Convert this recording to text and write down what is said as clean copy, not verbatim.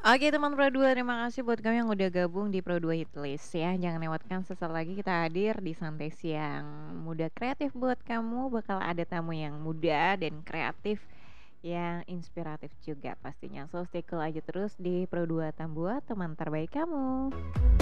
Oke teman Pro 2, terima kasih buat kamu yang udah gabung di Pro 2 Hitlist ya. Jangan lewatkan sesaat lagi kita hadir di Santai Siang. Muda kreatif buat kamu, bakal ada tamu yang muda dan kreatif yang inspiratif juga pastinya. So stay cool aja terus di Pro 2 Tambua, teman terbaik kamu.